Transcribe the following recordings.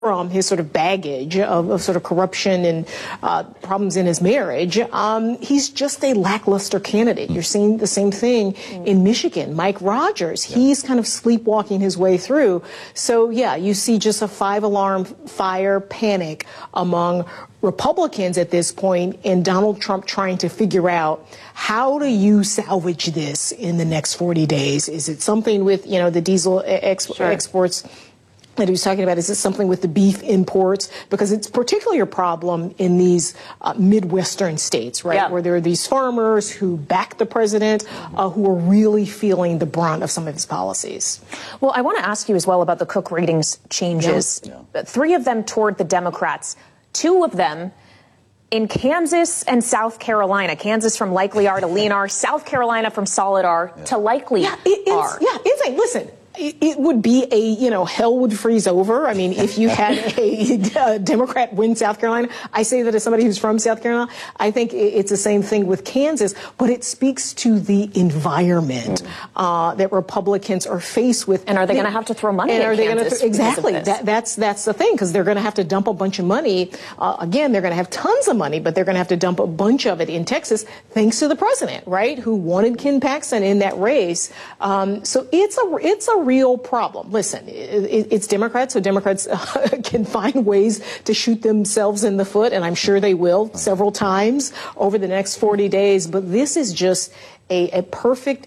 from his sort of baggage of sort of corruption and problems in his marriage, he's just a lackluster candidate. You're seeing the same thing in Michigan. Mike Rogers, he's kind of sleepwalking his way through. So, yeah, you see just a 5-alarm fire panic among Republicans at this point, and Donald Trump trying to figure out, how do you salvage this in the next 40 days? Is it something with, the diesel exports that he was talking about? Is it something with the beef imports? Because it's particularly a problem in these Midwestern states, right? Yeah. Where there are these farmers who back the president, who are really feeling the brunt of some of his policies. Well, I want to ask you as well about the Cook ratings changes. Yeah. 3 of them toward the Democrats, 2 of them in Kansas and South Carolina. Kansas from likely R to lean R, South Carolina from solid R to likely R. It's like, listen, it would be hell would freeze over. I mean, if you had a Democrat win South Carolina, I say that as somebody who's from South Carolina, I think it's the same thing with Kansas, but it speaks to the environment that Republicans are faced with. And are they going to have to throw money at Kansas? Exactly. That's the thing, because they're going to have to dump a bunch of money. Again, they're going to have tons of money, but they're going to have to dump a bunch of it in Texas, thanks to the president, right, who wanted Ken Paxton in that race. So it's a real problem. Listen, it's Democrats, so Democrats can find ways to shoot themselves in the foot, and I'm sure they will several times over the next 40 days. But this is just a perfect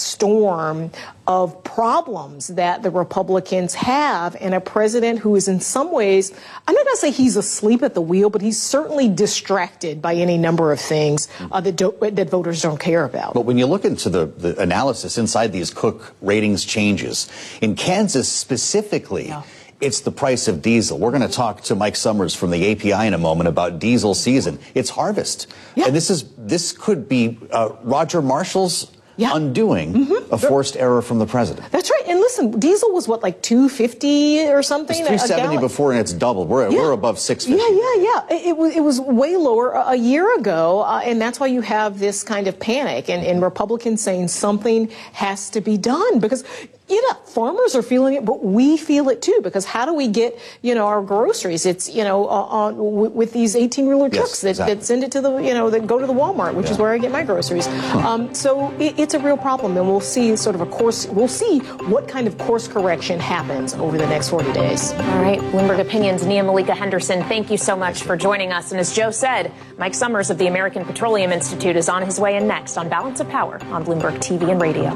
storm of problems that the Republicans have, and a president who is in some ways, I'm not going to say he's asleep at the wheel, but he's certainly distracted by any number of things that voters don't care about. But when you look into the analysis inside these Cook ratings changes, in Kansas specifically, it's the price of diesel. We're going to talk to Mike Summers from the API in a moment about diesel season. It's harvest. And this could be Roger Marshall's undoing a forced error from the president. That's right. And listen, diesel was what, like $2.50 or something? It was $3.70 before, and it's doubled. We're above $6.50. It was way lower a year ago, and that's why you have this kind of panic and Republicans saying something has to be done, because farmers are feeling it, but we feel it too, because how do we get, our groceries? It's, with these 18-wheeler trucks that send it to the, that go to the Walmart, which is where I get my groceries. So it's a real problem, and we'll see we'll see what kind of course correction happens over the next 40 days. All right. Bloomberg Opinions, Nia Malika Henderson, thank you so much for joining us. And as Joe said, Mike Summers of the American Petroleum Institute is on his way in next on Balance of Power on Bloomberg TV and Radio.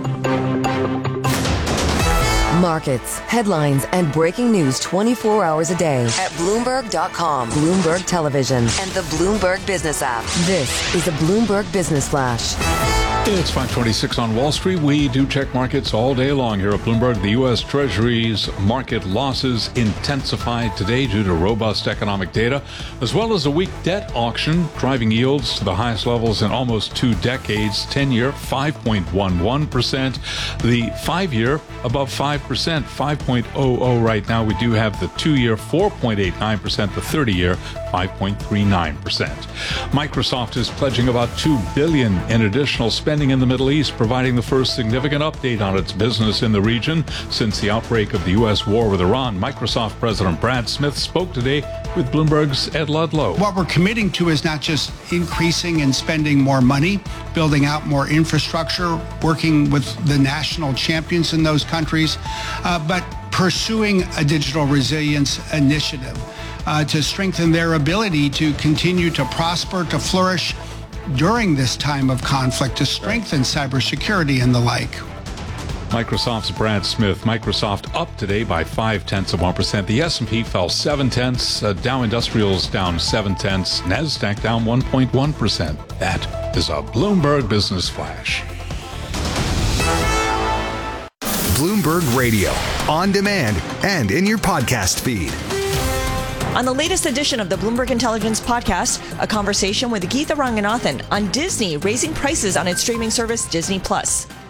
Markets, headlines, and breaking news 24 hours a day at Bloomberg.com, Bloomberg Television, and the Bloomberg Business app. This is a Bloomberg Business Flash. It's 5:26 on Wall Street. We do check markets all day long here at Bloomberg. The U.S. Treasury's market losses intensified today due to robust economic data, as well as a weak debt auction, driving yields to the highest levels in almost 2 decades. 10-year, 5.11%. The 5-year, above 5%, 5.00 right now. We do have the 2-year, 4.89%. The 30-year, 5.39%. Microsoft is pledging about $2 billion in additional spending in the Middle East, providing the first significant update on its business in the region since the outbreak of the U.S. war with Iran. Microsoft President Brad Smith spoke today with Bloomberg's Ed Ludlow. What we're committing to is not just increasing and spending more money, building out more infrastructure, working with the national champions in those countries, but pursuing a digital resilience initiative to strengthen their ability to continue to prosper, to flourish during this time of conflict, to strengthen cybersecurity and the like. Microsoft's Brad Smith. Microsoft up today by 0.5%. The S&P fell 0.7. Dow Industrials down 0.7. NASDAQ down 1.1%. That is a Bloomberg Business Flash. Bloomberg Radio, on demand and in your podcast feed. On the latest edition of the Bloomberg Intelligence Podcast, a conversation with Geetha Ranganathan on Disney raising prices on its streaming service Disney+.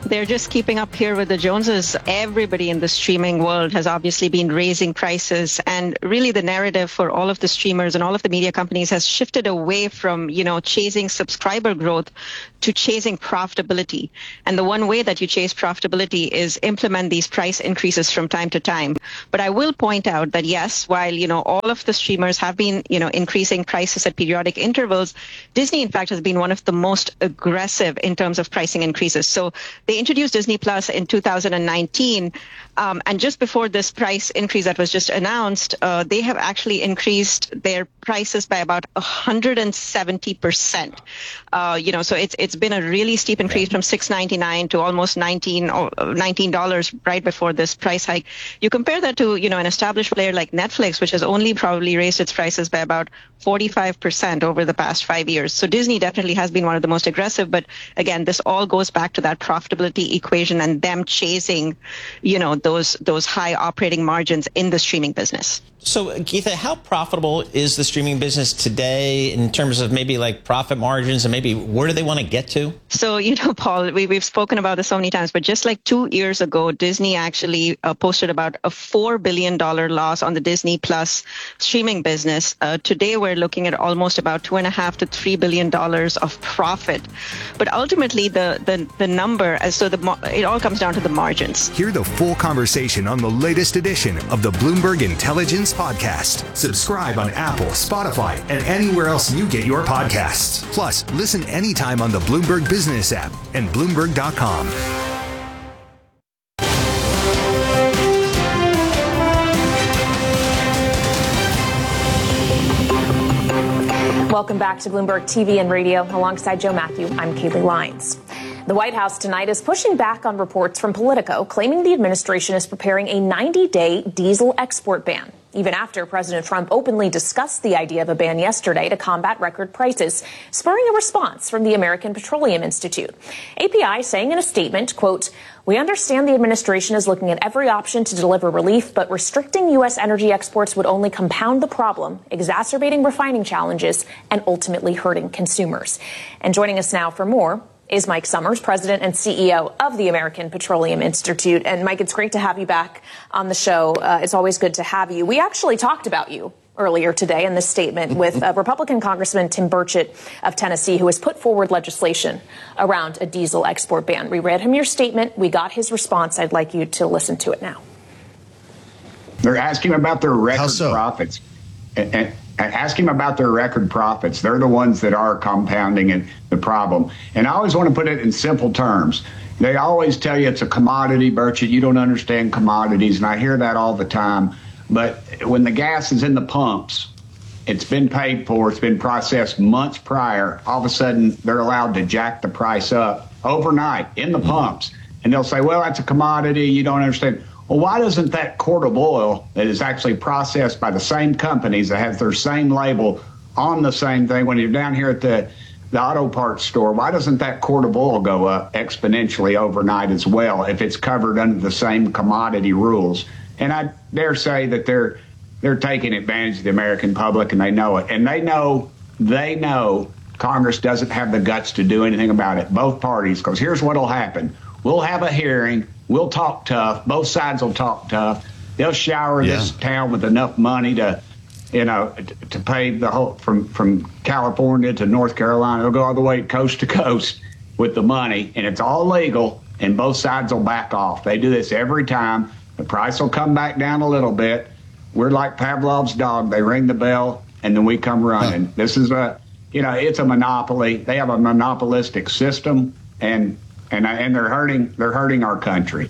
They're just keeping up here with the Joneses. Everybody in the streaming world has obviously been raising prices, and really the narrative for all of the streamers and all of the media companies has shifted away from, chasing subscriber growth to chasing profitability. And the one way that you chase profitability is implement these price increases from time to time. But I will point out that yes, while, all of the streamers have been, increasing prices at periodic intervals, Disney, in fact, has been one of the most aggressive in terms of pricing increases. So they introduced Disney Plus in 2019. And just before this price increase that was just announced, they have actually increased their prices by about 170%. So it's been a really steep increase from $6.99 to almost $19 right before this price hike. You compare that to, an established player like Netflix, which has only probably raised its prices by about 45% over the past 5 years. So Disney definitely has been one of the most aggressive. But again, this all goes back to that profitability equation and them chasing, those high operating margins in the streaming business. So, Geetha, how profitable is the streaming business today in terms of maybe like profit margins, and maybe where do they want to get to? So, Paul, we've spoken about this so many times, but just like 2 years ago, Disney actually posted about a $4 billion loss on the Disney Plus streaming business. Today, we're looking at almost about $2.5 to $3 billion of profit. But ultimately, the number, it all comes down to the margins. Hear the full conversation on the latest edition of the Bloomberg Intelligence Podcast. Subscribe on Apple, Spotify, and anywhere else you get your podcasts. Plus, listen anytime on the Bloomberg Business app and Bloomberg.com. Welcome back to Bloomberg TV and Radio. Alongside Joe Matthew, I'm Kaylee Lyons. The White House tonight is pushing back on reports from Politico claiming the administration is preparing a 90-day diesel export ban, even after President Trump openly discussed the idea of a ban yesterday to combat record prices, spurring a response from the American Petroleum Institute. API saying in a statement, quote, "We understand the administration is looking at every option to deliver relief, but restricting U.S. energy exports would only compound the problem, exacerbating refining challenges and ultimately hurting consumers." And joining us now for more is Mike Sommers, President and CEO of the American Petroleum Institute. And Mike, it's great to have you back on the show. It's always good to have you. We actually talked about you earlier today in this statement with Republican Congressman Tim Burchett of Tennessee, who has put forward legislation around a diesel export ban. We read him your statement. We got his response. I'd like you to listen to it now. They're asking about their record profits. And ask him about their record profits. They're the ones that are compounding the problem. And I always want to put it in simple terms. They always tell you it's a commodity, Burchett. You don't understand commodities, and I hear that all the time. But when the gas is in the pumps, it's been paid for, it's been processed months prior. All of a sudden, they're allowed to jack the price up overnight in the pumps. And they'll say, well, that's a commodity. You don't understand. Well, why doesn't that quart of oil that is actually processed by the same companies that has their same label on the same thing, when you're down here at the auto parts store, why doesn't that quart of oil go up exponentially overnight as well if it's covered under the same commodity rules? And I dare say that they're taking advantage of the American public, and they know it. And they know Congress doesn't have the guts to do anything about it, both parties, because here's what will happen. We'll have a hearing. We'll talk tough. Both sides will talk tough. They'll shower this town with enough money to pave the whole from California to North Carolina. They'll go all the way coast to coast with the money, and it's all legal, and both sides will back off. They do this every time. The price will come back down a little bit. We're like Pavlov's dog. They ring the bell, and then we come running. This is it's a monopoly. They have a monopolistic system, and they're hurting our country.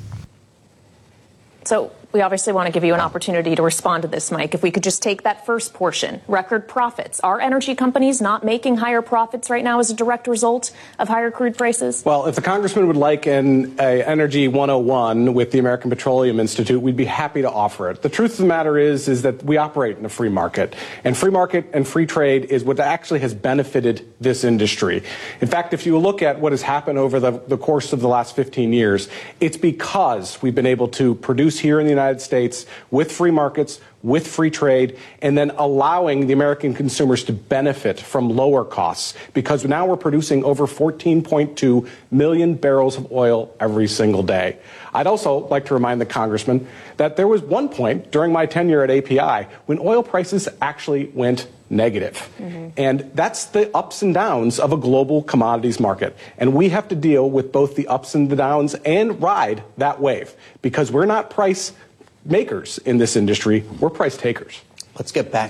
So we obviously want to give you an opportunity to respond to this, Mike. If we could just take that first portion, record profits. Are energy companies not making higher profits right now as a direct result of higher crude prices? Well, if the congressman would like an Energy 101 with the American Petroleum Institute, we'd be happy to offer it. The truth of the matter is that we operate in a free market, and free market and free trade is what actually has benefited this industry. In fact, if you look at what has happened over the course of the last 15 years, it's because we've been able to produce here in the United States with free markets, with free trade, and then allowing the American consumers to benefit from lower costs, because now we're producing over 14.2 million barrels of oil every single day. I'd also like to remind the congressman that there was one point during my tenure at API when oil prices actually went negative. And that's the ups and downs of a global commodities market. And we have to deal with both the ups and the downs and ride that wave, because we're not price makers in this industry, we're price takers. Let's get back